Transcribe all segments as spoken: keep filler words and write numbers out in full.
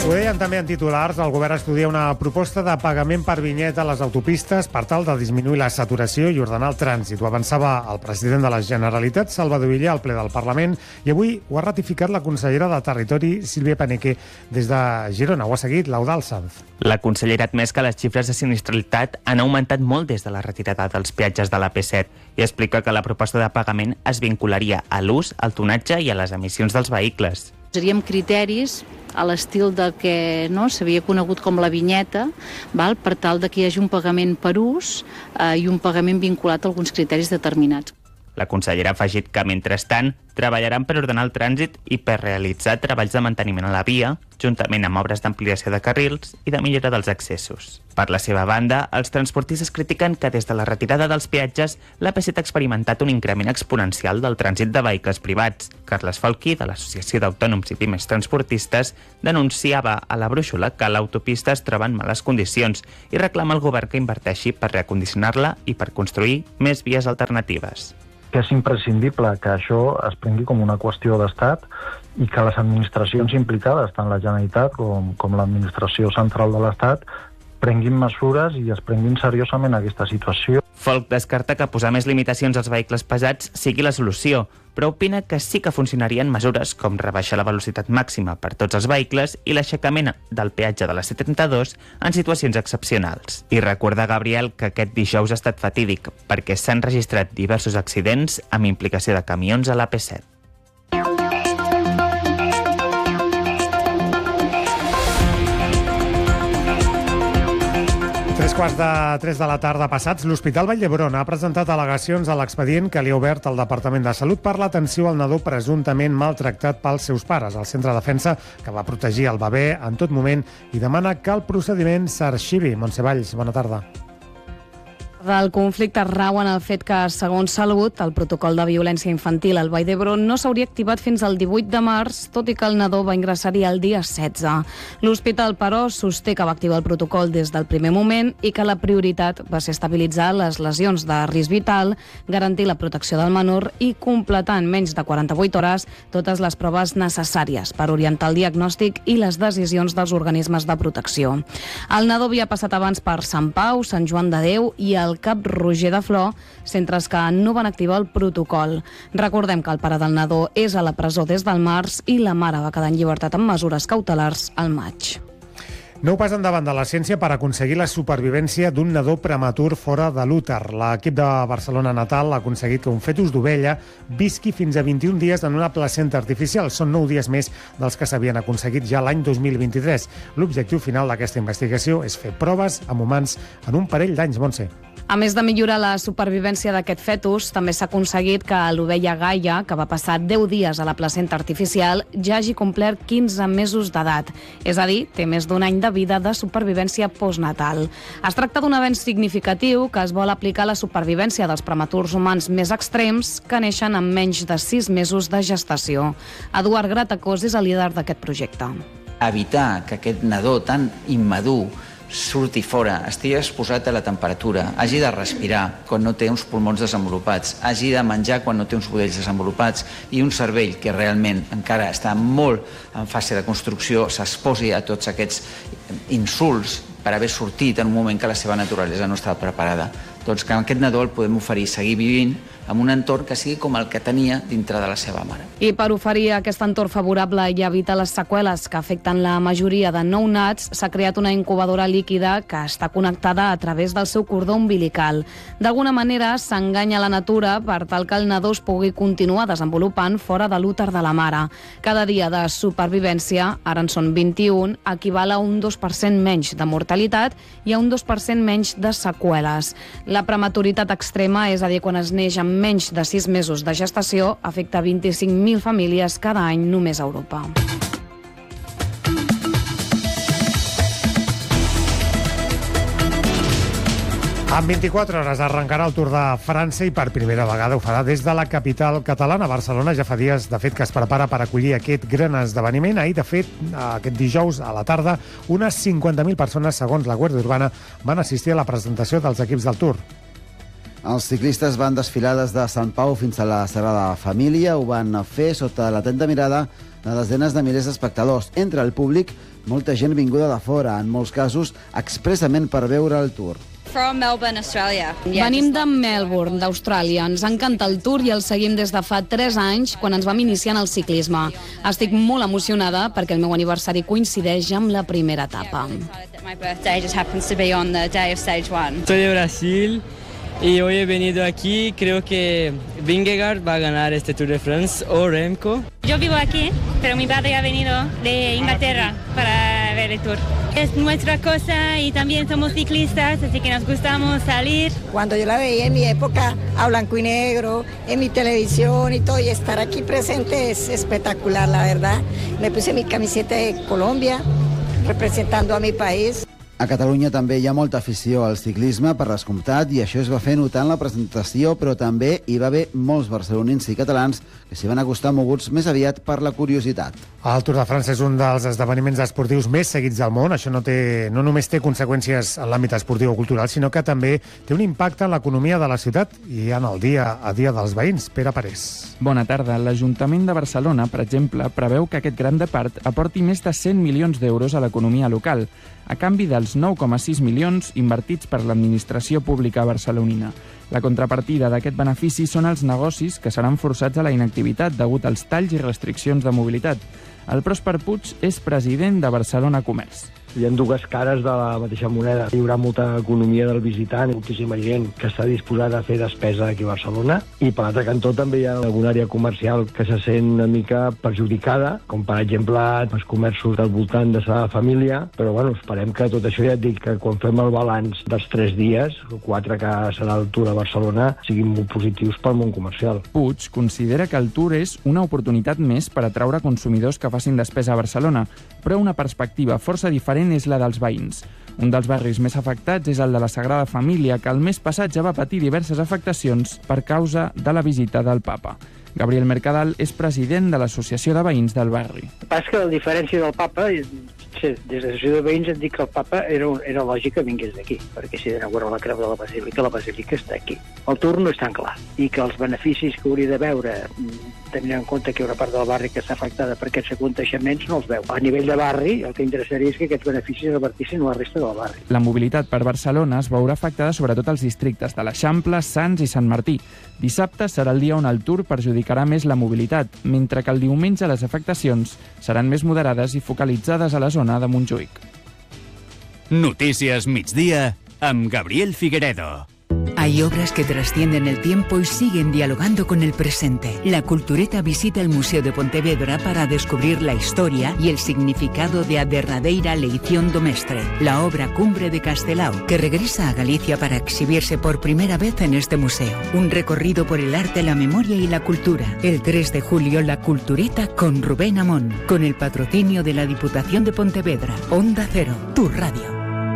Ho deien també en titulars, el govern estudia una proposta de pagament per vinyeta a les autopistes per tal de disminuir la saturació i ordenar el trànsit. Ho avançava el president de la Generalitat, Salvador Illa, al ple del Parlament, i avui ho ha ratificat la consellera de Territori, Sílvia Paneque, des de Girona. Ho ha seguit l'Eudald Sanz. La consellera ha admès que les xifres de sinistralitat han augmentat molt des de la retirada dels peatges de l'A P set i explica que la proposta de pagament es vincularia a l'ús, al tonatge i a les emissions dels vehicles. Seríem criteris a l'estil del que no, s'havia conegut com la vinyeta, val, per tal de que hi hagi un pagament per ús eh, i un pagament vinculat a alguns criteris determinats. La consellera ha afegit que, mentrestant, treballaran per ordenar el trànsit i per realitzar treballs de manteniment a la via, juntament amb obres d'ampliació de carrils i de millora dels accessos. Per la seva banda, els transportistes critiquen que des de la retirada dels peatges l'A P set ha experimentat un increment exponencial del trànsit de vehicles privats. Carles Folchi, de l'Associació d'Autònoms i Pimes Transportistes, denunciava a la brúixola que l'autopista es troba en males condicions i reclama al govern que inverteixi per reacondicionar-la i per construir més vies alternatives. Que és imprescindible que això es prengui com una qüestió d'estat i que les administracions implicades, tant la Generalitat com, com l'administració central de l'Estat, prenguin mesures i es prenguin seriosament aquesta situació. Folk descarta que posar més limitacions als vehicles pesats sigui la solució, però opina que sí que funcionarien mesures com rebaixar la velocitat màxima per tots els vehicles i l'aixecament del peatge de la C trenta-dos en situacions excepcionals. I recorda, Gabriel, que aquest dijous ha estat fatídic perquè s'han registrat diversos accidents amb implicació de camions a l'A P set. Tres quarts de tres de la tarda passats, l'Hospital Vall d'Hebron ha presentat al·legacions a l'expedient que li ha obert el Departament de Salut per l'atenció al nadó presumptament maltractat pels seus pares. El Centre de Defensa, que va protegir el bebè en tot moment, i demana que el procediment s'arxivi. Montse Valls, bona tarda. El conflicte rau en el fet que, segons Salut, el protocol de violència infantil al Vall d'Hebron no s'hauria activat fins al divuit de març, tot i que el nadó va ingressar-hi el dia setze. L'hospital, però, sosté que va activar el protocol des del primer moment i que la prioritat va ser estabilitzar les lesions de risc vital, garantir la protecció del menor i completar en menys de quaranta-vuit hores totes les proves necessàries per orientar el diagnòstic i les decisions dels organismes de protecció. El nadó havia passat abans per Sant Pau, Sant Joan de Déu i el Cap Roger de Flor, centres que no van activar el protocol. Recordem que el pare del nadó és a la presó des del març i la mare va quedar en llibertat amb mesures cautelars al maig. Nou pas endavant de la ciència per aconseguir la supervivència d'un nadó prematur fora de l'úter. L'equip de Barcelona Natal ha aconseguit que un fetus d'ovella visqui fins a vint-i-un dies en una placenta artificial. Són nou dies més dels que s'havien aconseguit ja l'any dos mil vint-i-tres. L'objectiu final d'aquesta investigació és fer proves amb humans en un parell d'anys, Montse. A més de millorar la supervivència d'aquest fetus, també s'ha aconseguit que l'ovella Gaia, que va passar deu dies a la placenta artificial, ja hagi complert quinze mesos d'edat. És a dir, té més d'un any de vida de supervivència postnatal. Es tracta d'un avenç significatiu que es vol aplicar a la supervivència dels prematurs humans més extrems que neixen amb menys de sis mesos de gestació. Eduard Gratacós és el líder d'aquest projecte. Evitar que aquest nadó tan immadur surti fora, estigui exposat a la temperatura, hagi de respirar quan no té uns pulmons desenvolupats, hagi de menjar quan no té uns budells desenvolupats i un cervell que realment encara està molt en fase de construcció s'exposi a tots aquests insults per haver sortit en un moment que la seva naturalesa no estava preparada. Doncs que aquest nadó el podem oferir seguir vivint en un entorn que sigui com el que tenia dintre de la seva mare. I per oferir aquest entorn favorable i evitar les seqüeles que afecten la majoria de nounats, s'ha creat una incubadora líquida que està connectada a través del seu cordó umbilical. D'alguna manera s'enganya la natura per tal que el nadó es pugui continuar desenvolupant fora de l'úter de la mare. Cada dia de supervivència, ara en són vint-i-un, equival a un dos per cent menys de mortalitat i a un dos per cent menys de seqüeles. La prematuritat extrema, és a dir, quan es neix amb menys de sis mesos de gestació, afecta vint-i-cinc mil famílies cada any només a Europa. En vint-i-quatre hores arrencarà el Tour de França i per primera vegada ho farà des de la capital catalana. Barcelona ja fa dies, de fet, que es prepara per acollir aquest gran esdeveniment. Ahir, de fet, aquest dijous a la tarda, unes cinquanta mil persones, segons la Guàrdia Urbana, van assistir a la presentació dels equips del Tour. Els ciclistes van desfilar des de Sant Pau fins a la Sagrada Família. Ho van fer sota l'atenta mirada de desenes de milers d'espectadors. Entre el públic, molta gent vinguda de fora, en molts casos expressament per veure el Tour. From Melbourne, Australia. Venim de Melbourne, d'Austràlia. Ens encanta el Tour i el seguim des de fa tres anys, quan ens vam iniciar en el ciclisme. Estic molt emocionada perquè el meu aniversari coincideix amb la primera etapa. My birthday just happens to be on the day of stage one. Soy de Brasil y hoy he venido aquí. Creo que Vingegaard va a ganar este Tour de France o Remco. Yo vivo aquí, pero mi padre ha venido de Inglaterra para ver el Tour. Es nuestra cosa y también somos ciclistas, así que nos gustamos salir. Cuando yo la veía en mi época a blanco y negro, en mi televisión y todo, y estar aquí presente es espectacular, la verdad. Me puse mi camiseta de Colombia, representando a mi país. A Catalunya també hi ha molta afició al ciclisme, per descomptat, i això es va fer notar en la presentació, però també hi va haver molts barcelonins i catalans que s'hi van acostar moguts més aviat per la curiositat. El Tour de França és un dels esdeveniments esportius més seguits del món. Això no, té, no només té conseqüències en l'àmbit esportiu o cultural, sinó que també té un impacte en l'economia de la ciutat i en el dia a dia dels veïns. Pere Parés. Bona tarda. L'Ajuntament de Barcelona, per exemple, preveu que aquest gran depart aporti més de cent milions d'euros a l'economia local, a canvi dels nou coma sis milions invertits per l'administració pública barcelonina. La contrapartida d'aquest benefici són els negocis que seran forçats a la inactivitat degut als talls i restriccions de mobilitat. El Pròsper Puig és president de Barcelona Comerç. Hi ha dues cares de la mateixa moneda. Hi haurà molta economia del visitant, moltíssima gent que està disposada a fer despesa aquí a Barcelona, i per l'altre cantó també hi ha alguna àrea comercial que se sent una mica perjudicada, com per exemple els comerços del voltant de la família, però bueno, esperem que tot això, ja et dic, que quan fem el balanç dels tres dies, o quatre que serà el Tour a Barcelona, siguin molt positius pel món comercial. Puig considera que el Tour és una oportunitat més per atraure consumidors que facin despesa a Barcelona, però una perspectiva força diferent és la dels veïns. Un dels barris més afectats és el de la Sagrada Família, que el mes passat ja va patir diverses afectacions per causa de la visita del papa. Gabriel Mercadal és president de l'Associació de Veïns del barri. El que passa que la diferència del papa, des de l'Associació de Veïns et dic que el papa era, era lògic que vingués d'aquí, perquè si d'anar a veure la creu de la Basílica, la Basílica està aquí. El Tour no és tan clar, i que els beneficis que hauria de veure, tenint en compte que hi ha una part del barri que està afectada per aquests aconteixements, no els veu. A nivell de barri, el que interessaria és que aquests beneficis es repartissin a la resta del barri. La mobilitat per Barcelona es veurà afectada sobretot als districtes de l'Eixample, Sants i Sant Martí. Dissabte serà el dia on el Tour perjudicarà més la mobilitat, mentre que el diumenge les afectacions seran més moderades i focalitzades a la zona de Montjuïc. Notícies migdia amb Gabriel Figueredo. Hay obras que trascienden el tiempo y siguen dialogando con el presente. La Cultureta visita el Museo de Pontevedra para descubrir la historia y el significado de A derradeira leición do mestre, la obra cumbre de Castelao, que regresa a Galicia para exhibirse por primera vez en este museo. Un recorrido por el arte, la memoria y la cultura. El tres de julio, la Cultureta con Rubén Amón, con el patrocinio de la Diputación de Pontevedra. Onda Cero, tu radio.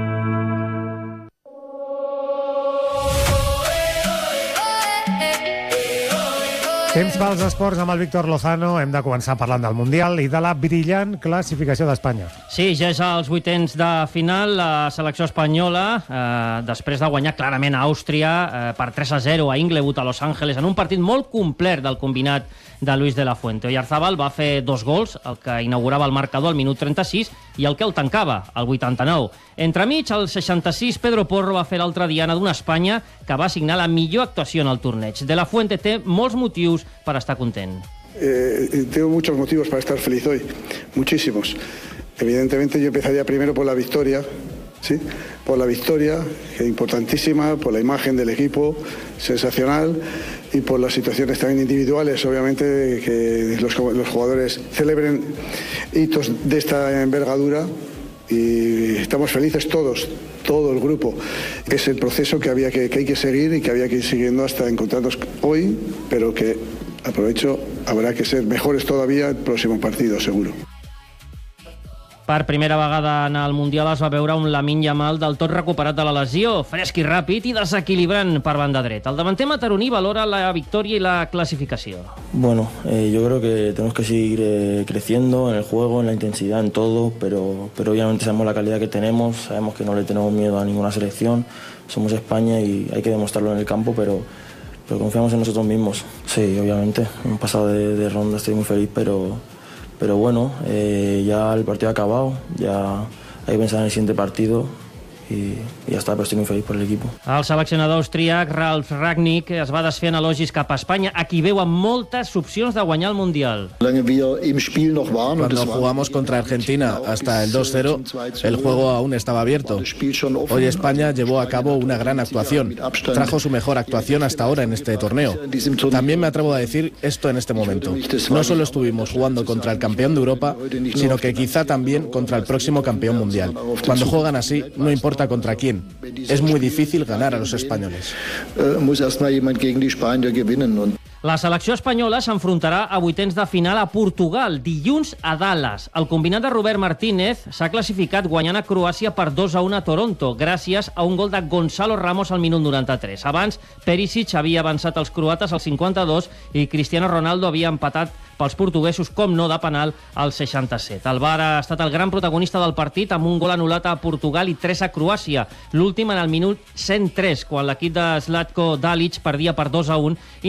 Temps pels esports amb el Víctor Lozano. Hem de començar parlant del Mundial i de la brillant classificació d'Espanya. Sí, ja és als vuitens de final. La selecció espanyola, eh, després de guanyar clarament a Àustria eh, per tres a zero a Inglewood, a Los Angeles, en un partit molt complet del combinat de Luis de la Fuente. Oyarzabal va fer dos gols, el que inaugurava el marcador al minut trenta-sis i el que el tancava, al vuitanta-nou. Entremig, al seixanta-sis, Pedro Porro va fer l'altra diana d'una Espanya que va signar la millor actuació en el torneig. De la Fuente té molts motius per estar content. Eh, tengo muchos motivos para estar feliz hoy, muchísimos. Evidentemente yo empezaría primero por la victoria, ¿sí? Por la victoria, que es importantísima, por la imagen del equipo, sensacional, y por las situaciones también individuales, obviamente, que los, los jugadores celebren hitos de esta envergadura, y estamos felices todos, todo el grupo. Es el proceso que, había que, que hay que seguir y que había que ir siguiendo hasta encontrarnos hoy, pero que, aprovecho, habrá que ser mejores todavía el próximo partido, seguro. Per primera vegada en el Mundial es va veure un Lamine Yamal del tot recuperat de la lesió, fresc i ràpid i desequilibrant per banda dreta. El davanter mataroní valora la victòria i la clasificació. Bueno, eh, yo creo que tenemos que seguir eh, creciendo en el juego, en la intensidad, en todo, pero, pero obviamente sabemos la calidad que tenemos, sabemos que no le tenemos miedo a ninguna selección, somos España y hay que demostrarlo en el campo, pero, pero confiamos en nosotros mismos. Sí, obviamente, hemos pasado de, de ronda, estoy muy feliz, pero... pero bueno, eh, ya el partido ha acabado, ya hay que pensar en el siguiente partido. I, i ja està, però estic molt feliç per l'equip. El seleccionador austríac Ralf Rangnick es va desfer en elogis cap a Espanya, a qui veu amb moltes opcions de guanyar el Mundial. Cuando jugamos contra Argentina hasta el dos cero, el juego aún estaba abierto. Hoy España llevó a cabo una gran actuación. Trajo su mejor actuación hasta ahora en este torneo. También me atrevo a decir esto en este momento. No solo estuvimos jugando contra el campeón de Europa, sino que quizá también contra el próximo campeón mundial. Cuando juegan así, no importa contra quién. Es muy difícil ganar a los españoles. La selecció espanyola s'enfrontarà a vuitens de final a Portugal, dilluns a Dallas. El combinat de Robert Martínez s'ha classificat guanyant a Croàcia per dos a un a Toronto, gràcies a un gol de Gonzalo Ramos al minut noranta-tres. Abans, Perisic havia avançat als croates al cinquanta-dos i Cristiano Ronaldo havia empatat pels portuguesos, com no, de penal al seixanta-set. El V A R ha estat el gran protagonista del partit amb un gol anul·lat a Portugal i tres a Croàcia, l'últim en el minut cent tres, quan l'equip de Zlatko Dalic perdia per dos a un i